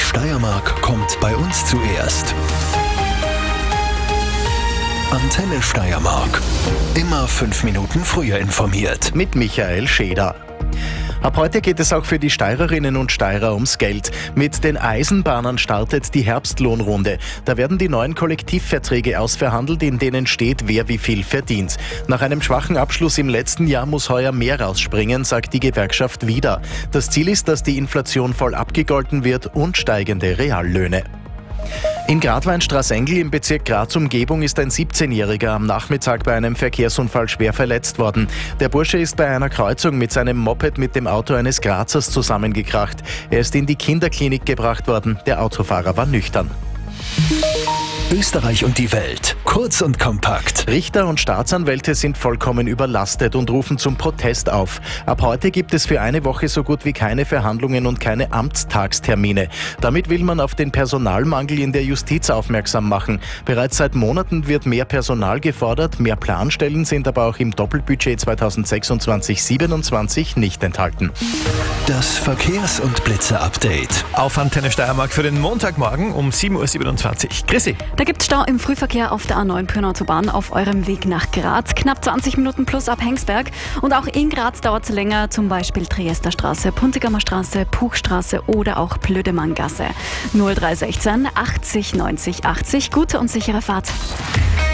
Steiermark kommt bei uns zuerst. Antenne Steiermark. Immer 5 Minuten früher informiert. Mit Michael Scheder. Ab heute geht es auch für die Steirerinnen und Steirer ums Geld. Mit den Eisenbahnern startet die Herbstlohnrunde. Da werden die neuen Kollektivverträge ausverhandelt, in denen steht, wer wie viel verdient. Nach einem schwachen Abschluss im letzten Jahr muss heuer mehr rausspringen, sagt die Gewerkschaft wieder. Das Ziel ist, dass die Inflation voll abgegolten wird und steigende Reallöhne. In Gradweinstraßengl im Bezirk Graz-Umgebung ist ein 17-Jähriger am Nachmittag bei einem Verkehrsunfall schwer verletzt worden. Der Bursche ist bei einer Kreuzung mit seinem Moped mit dem Auto eines Grazers zusammengekracht. Er ist in die Kinderklinik gebracht worden. Der Autofahrer war nüchtern. Österreich und die Welt. Kurz und kompakt. Richter und Staatsanwälte sind vollkommen überlastet und rufen zum Protest auf. Ab heute gibt es für eine Woche so gut wie keine Verhandlungen und keine Amtstagstermine. Damit will man auf den Personalmangel in der Justiz aufmerksam machen. Bereits seit Monaten wird mehr Personal gefordert, mehr Planstellen sind aber auch im Doppelbudget 2026/27 nicht enthalten. Das Verkehrs- und Blitze-Update. Auf Antenne Steiermark für den Montagmorgen um 7.27 Uhr. Chrissy. Da gibt es Stau im Frühverkehr auf der A9 Pyrnautobahn auf eurem Weg nach Graz. Knapp 20 Minuten plus ab Hengsberg. Und auch in Graz dauert es länger, zum Beispiel Triester Straße, Puntigamer Straße, Puchstraße oder auch Blödemanngasse. 0316 80 90 80. Gute und sichere Fahrt.